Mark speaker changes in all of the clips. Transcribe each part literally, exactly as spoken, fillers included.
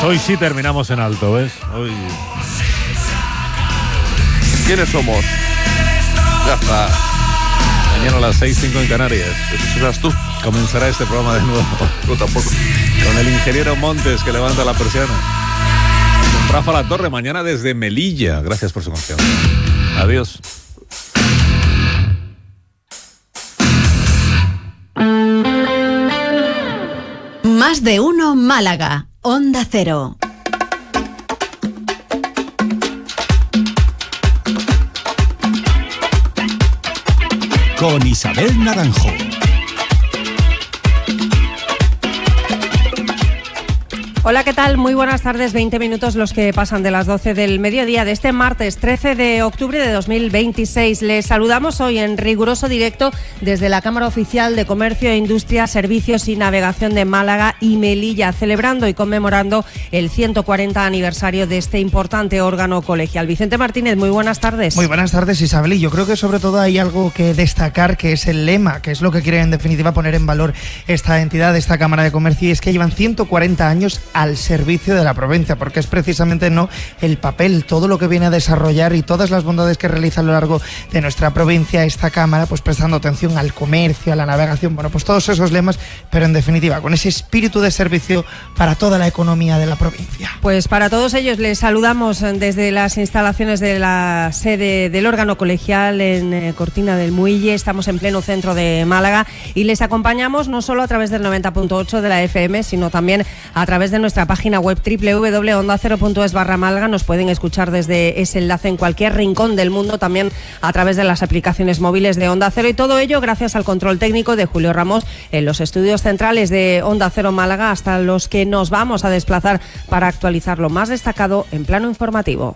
Speaker 1: Pues hoy sí terminamos en alto, ¿ves? Hoy...
Speaker 2: ¿Quiénes somos? Ya está.
Speaker 1: Mañana a las seis, cinco en Canarias.
Speaker 2: Eso serás tú.
Speaker 1: Comenzará este programa de nuevo.
Speaker 2: No, tampoco.
Speaker 1: Con el ingeniero Montes que levanta la persiana. Con Rafa La Torre, mañana desde Melilla. Gracias por su confianza. Adiós.
Speaker 3: Más de uno Málaga. Onda Cero.
Speaker 4: Con Isabel Naranjo.
Speaker 5: Hola, ¿qué tal? Muy buenas tardes. veinte minutos los que pasan de las doce del mediodía de este martes trece de octubre de dos mil veintiséis. Les saludamos hoy en riguroso directo desde la Cámara Oficial de Comercio, Industria, Servicios y Navegación de Málaga y Melilla, celebrando y conmemorando el ciento cuarenta aniversario de este importante órgano colegial. Vicente Martínez, muy buenas tardes.
Speaker 6: Muy buenas tardes, Isabel. Y yo creo que sobre todo hay algo que destacar, que es el lema, que es lo que quiere en definitiva poner en valor esta entidad, esta Cámara de Comercio, y es que llevan ciento cuarenta años al servicio de la provincia, porque es precisamente no el papel, todo lo que viene a desarrollar y todas las bondades que realiza a lo largo de nuestra provincia esta Cámara, pues prestando atención al comercio, a la navegación, bueno, pues todos esos lemas, pero en definitiva con ese espíritu de servicio para toda la economía de la provincia.
Speaker 5: Pues para todos ellos les saludamos desde las instalaciones de la sede del órgano colegial en Cortina del Muille. Estamos en pleno centro de Málaga y les acompañamos no solo a través del noventa punto ocho de la F M, sino también a través de nuestra página web doble u doble u doble u punto onda cero punto es barra Málaga. Nos pueden escuchar desde ese enlace en cualquier rincón del mundo, también a través de las aplicaciones móviles de Onda Cero, y todo ello gracias al control técnico de Julio Ramos en los estudios centrales de Onda Cero Málaga, hasta los que nos vamos a desplazar para actualizar lo más destacado en plano informativo.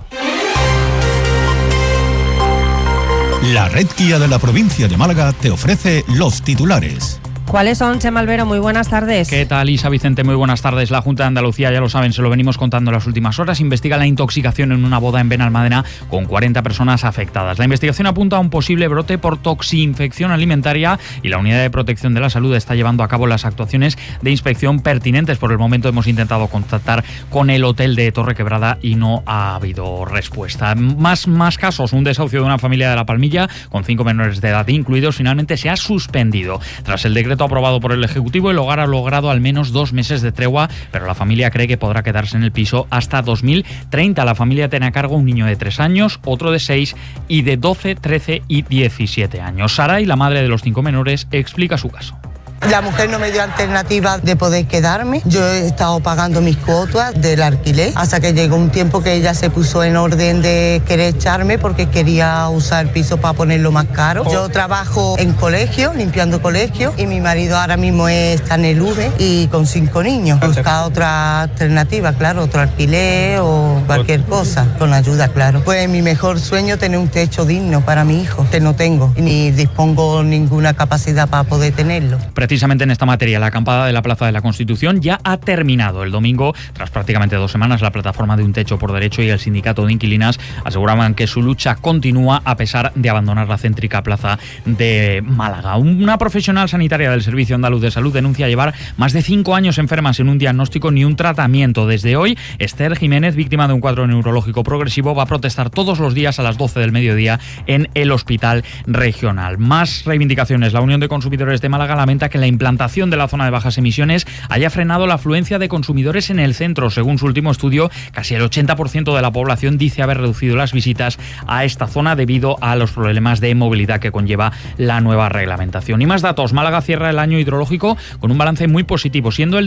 Speaker 4: La red Kia de la provincia de Málaga te ofrece los titulares.
Speaker 5: ¿Cuáles son, Chema Albero? Muy buenas tardes.
Speaker 7: ¿Qué tal, Isa Vicente? Muy buenas tardes. La Junta de Andalucía, ya lo saben, se lo venimos contando en las últimas horas, investiga la intoxicación en una boda en Benalmádena con cuarenta personas afectadas. La investigación apunta a un posible brote por toxinfección alimentaria y la Unidad de Protección de la Salud está llevando a cabo las actuaciones de inspección pertinentes. Por el momento hemos intentado contactar con el hotel de Torrequebrada y no ha habido respuesta. Más, más casos. Un desahucio de una familia de La Palmilla con cinco menores de edad incluidos finalmente se ha suspendido. Tras el decreto aprobado por el Ejecutivo, el hogar ha logrado al menos dos meses de tregua, pero la familia cree que podrá quedarse en el piso hasta dos mil treinta. La familia tiene a cargo un niño de tres años, otro de seis y de doce, trece y diecisiete años. Saray, la madre de los cinco menores, explica su caso.
Speaker 8: La mujer no me dio alternativa de poder quedarme. Yo he estado pagando mis cuotas del alquiler hasta que llegó un tiempo que ella se puso en orden de querer echarme porque quería usar el piso para ponerlo más caro. Yo trabajo en colegio, limpiando colegio, y mi marido ahora mismo está en el U V y con cinco niños. Busca otra alternativa, claro, otro alquiler o cualquier cosa, con ayuda, claro. Pues mi mejor sueño es tener un techo digno para mi hijo, que no tengo, ni dispongo ninguna capacidad para poder tenerlo.
Speaker 7: Precisamente en esta materia, la acampada de la Plaza de la Constitución ya ha terminado. El domingo, tras prácticamente dos semanas, la plataforma de Un Techo por Derecho y el sindicato de inquilinas aseguraban que su lucha continúa a pesar de abandonar la céntrica plaza de Málaga. Una profesional sanitaria del Servicio Andaluz de Salud denuncia llevar más de cinco años enferma sin un diagnóstico ni un tratamiento. Desde hoy, Esther Jiménez, víctima de un cuadro neurológico progresivo, va a protestar todos los días a las doce del mediodía en el Hospital Regional. Más reivindicaciones. La Unión de Consumidores de Málaga lamenta que la implantación de la zona de bajas emisiones haya frenado la afluencia de consumidores en el centro. Según su último estudio, casi el ochenta por ciento de la población dice haber reducido las visitas a esta zona debido a los problemas de movilidad que conlleva la nueva reglamentación. Y más datos. Málaga cierra el año hidrológico con un balance muy positivo, siendo el